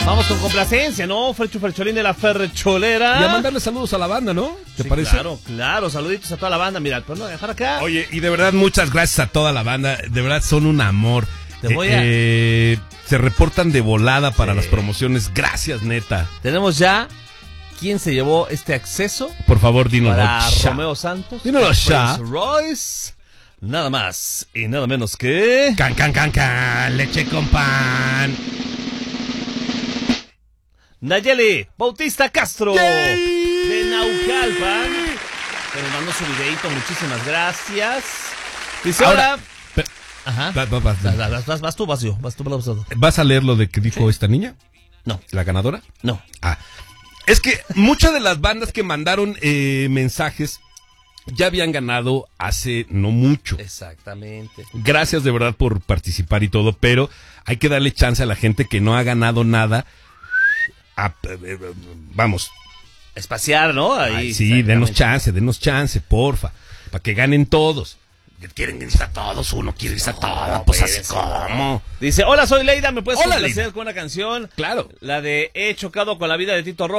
Vamos con complacencia, ¿no? Fercho Fercholín de la Fercholera. Y a mandarle saludos a la banda, ¿no? ¿Te parece? Claro, claro. Saluditos a toda la banda. Mira, pues no dejar acá. Oye, y de verdad, muchas gracias a toda la banda. De verdad, son un amor. Te voy a... se reportan de volada para las promociones. Gracias, neta. Tenemos ya... ¿Quién se llevó este acceso? Por favor, dínoslo. Para ya. Romeo Santos. Dínoslo ya. Royce. Nada más y nada menos que... Can, leche con pan. Nayeli Bautista Castro. ¡Yay! De Naucalpan. Que nos mandó su videito. Muchísimas gracias. Dice ahora... Ajá. Vas tú. ¿Vas a leer lo de que dijo esta niña? No. ¿La ganadora? No. Ah. Es que muchas de las bandas que mandaron mensajes ya habían ganado hace no mucho. Exactamente. Gracias de verdad por participar y todo, pero hay que darle chance a la gente que no ha ganado nada. Vamos. Espaciar, ¿no? Ahí. Sí, denos chance, porfa. Para que ganen todos. Quieren irse a todos, uno quiere irse a todos, pues así como. Dice, hola, soy Leida, ¿me puedes Hola, complacer Leida. con una canción? Claro. La de He chocado con la vida de Tito Rojas.